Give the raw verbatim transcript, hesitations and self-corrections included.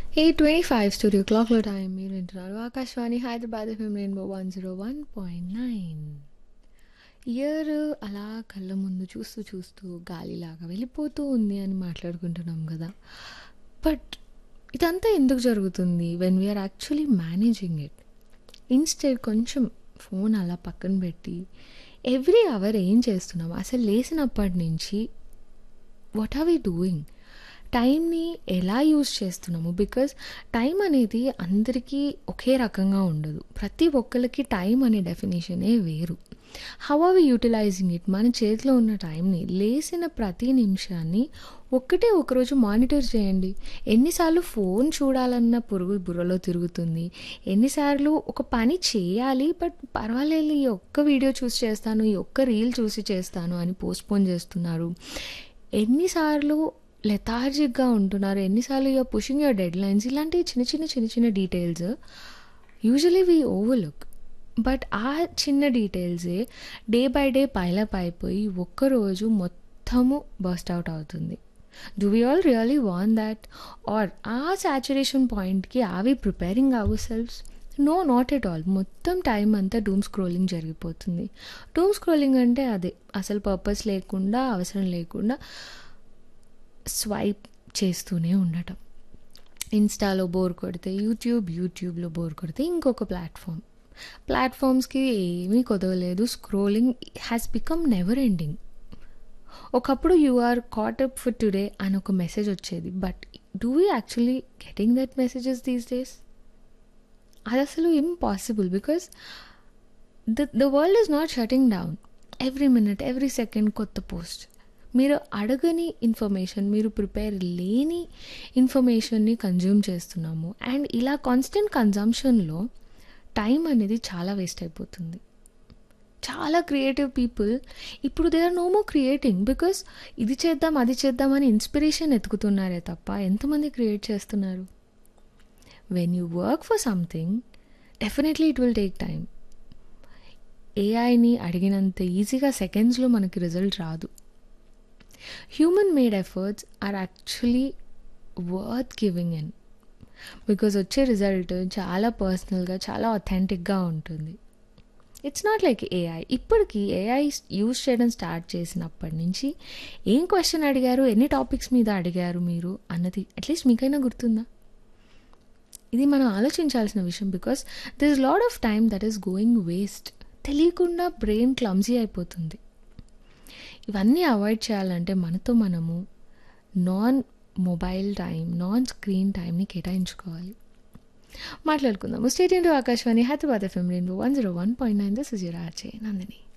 Eight twenty five studio క్లాక్లో time మీరు వింటున్నారు Akashvani Hyderabad FM rainbow one zero one point nine. Year అలా కళ్ళ ముందు చూస్తూ చూస్తూ గాలిలాగా వెళ్ళిపోతూ ఉంది అని మాట్లాడుకుంటున్నాం కదా. బట్ ఇదంతా ఎందుకు జరుగుతుంది when we are actually managing it? Instead కొంచెం ఫోన్ అలా పక్కన పెట్టి ఎవ్రీ అవర్ ఏం చేస్తున్నాం, అసలు లేచినప్పటి నుంచి వాట్ ఆర్ వి డూయింగ్, టైంని ఎలా యూజ్ చేస్తున్నాము? బికాజ్ టైం అనేది అందరికీ ఒకే రకంగా ఉండదు. ప్రతి ఒక్కరికి టైం అనే డెఫినేషనే వేరు. How are we utilising it? మన చేతిలో ఉన్న టైంని, లేసిన ప్రతి నిమిషాన్ని ఒక్కటే ఒకరోజు మానిటర్ చేయండి. ఎన్నిసార్లు ఫోన్ చూడాలన్న పురుగు బుర్రలో తిరుగుతుంది, ఎన్నిసార్లు ఒక పని చేయాలి బట్ పర్వాలేదు ఈ ఒక్క వీడియో చూసి చేస్తాను, ఈ ఒక్క రీల్ చూసి చేస్తాను అని పోస్ట్పోన్ చేస్తున్నారు. ఎన్నిసార్లు లెథార్జిక్గా ఉంటున్నారు, ఎన్నిసార్లు you're pushing your dead lines. ఇలాంటి చిన్న చిన్న చిన్న చిన్న details usually we overlook. But ఆ చిన్న డీటెయిల్సే డే బై డే పైలప్ అయిపోయి ఒక్కరోజు మొత్తము బర్స్ట్ అవుట్ అవుతుంది. Do we all really want that? Are ఆ సాచురేషన్ పాయింట్కి are we preparing hour selves? No, not at all. మొత్తం టైం అంతా డూమ్ స్క్రోలింగ్ జరిగిపోతుంది. డూమ్ స్క్రోలింగ్ అంటే అదే, అసలు పర్పస్ లేకుండా, అవసరం లేకుండా స్వైప్ చేస్తూనే ఉండటం. ఇన్స్టాలో బోర్ కొడితే యూట్యూబ్, యూట్యూబ్లో బోర్ కొడితే ఇంకొక ప్లాట్ఫామ్. ప్లాట్ఫామ్స్కి ఏమీ కొదవలేదు. Scrolling has become never ending. ఒకప్పుడు you are caught up for today అని ఒక మెసేజ్ వచ్చేది, but do we actually getting that messages these days? అది అసలు impossible. Because the the world is not shutting down. Every minute, every second కొత్త post. మీరు అడగని information, మీరు prepare లేని ఇన్ఫర్మేషన్ని కన్జ్యూమ్ చేస్తున్నాము. అండ్ ఇలా కాన్స్టెంట్ కన్జంప్షన్లో టైం అనేది చాలా వేస్ట్ అయిపోతుంది. చాలా క్రియేటివ్ పీపుల్ ఇప్పుడు they are no more creating. Because ఇది చేద్దాం, అది చేద్దాం అని ఇన్స్పిరేషన్ ఎత్తుకుతున్నారే తప్ప ఎంతమంది క్రియేట్ చేస్తున్నారు? When you work for something definitely it will take time. ఏఐని అడిగినంత ఈజీగా సెకండ్స్లో మనకి రిజల్ట్ రాదు. Human made efforts are actually worth giving in. Because వచ్చే రిజల్ట్ చాలా పర్సనల్గా, చాలా అథెంటిక్గా ఉంటుంది. It's not like AI. ఇప్పటికీ ఏఐ యూజ్ చేయడం స్టార్ట్ చేసినప్పటి నుంచి ఏం క్వశ్చన్ అడిగారు, ఎన్ని టాపిక్స్ మీద అడిగారు మీరు అన్నది అట్లీస్ట్ మీకైనా గుర్తుందా? ఇది మనం ఆలోచించాల్సిన విషయం. Because there is lot of time that is going waste. తెలియకుండా బ్రెయిన్ క్లమ్జీ అయిపోతుంది. ఇవన్నీ అవాయిడ్ చేయాలంటే మనతో మనము non mobile time, non screen టైంని కేటాయించుకోవాలి. మాట్లాడుకుందాము. State into Akashvani Hyderabad FM rainbow one zero one point nine. This is your RJ Nandini.